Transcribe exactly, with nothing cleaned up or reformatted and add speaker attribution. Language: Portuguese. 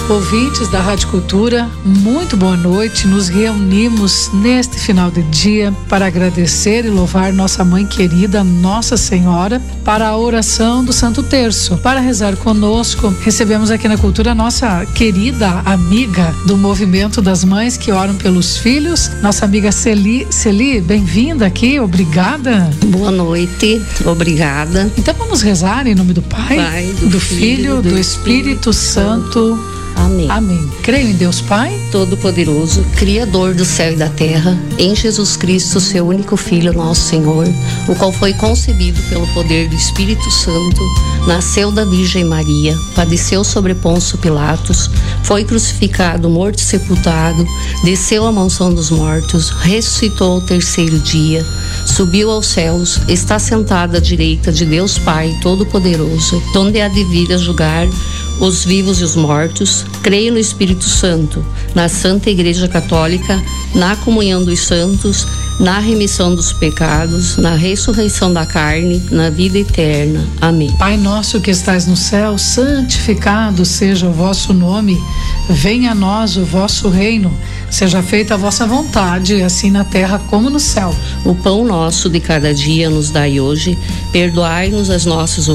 Speaker 1: Ouvintes da Rádio Cultura, muito boa noite. Nos reunimos neste final de dia para agradecer e louvar nossa mãe querida, Nossa Senhora, para a oração do Santo Terço. Para rezar conosco, recebemos aqui na Cultura nossa querida amiga do Movimento das Mães que Oram pelos Filhos, nossa amiga Celi. Celi, bem-vinda aqui, obrigada.
Speaker 2: Boa noite, obrigada.
Speaker 1: Então vamos rezar em nome do Pai,
Speaker 2: Pai do,
Speaker 1: do
Speaker 2: Filho,
Speaker 1: Filho, do,
Speaker 2: do
Speaker 1: Espírito, Espírito Santo.
Speaker 2: Amém.
Speaker 1: Amém. Creio em Deus Pai
Speaker 2: Todo-Poderoso, Criador do céu e da terra, em Jesus Cristo, seu único Filho, nosso Senhor, o qual foi concebido pelo poder do Espírito Santo, nasceu da Virgem Maria, padeceu sobre Pôncio Pilatos, foi crucificado, morto e sepultado, desceu à mansão dos mortos, ressuscitou ao terceiro dia, subiu aos céus, está sentado à direita de Deus Pai Todo-Poderoso, donde há de vir a julgar os vivos e os mortos. Creio no Espírito Santo, na Santa Igreja Católica, na comunhão dos santos, na remissão dos pecados, na ressurreição da carne, na vida eterna. Amém.
Speaker 1: Pai nosso que estais no céu, santificado seja o vosso nome. Venha a nós o vosso reino. Seja feita a vossa vontade, assim na terra como no céu.
Speaker 2: O pão nosso de cada dia nos dai hoje. Perdoai-nos as nossas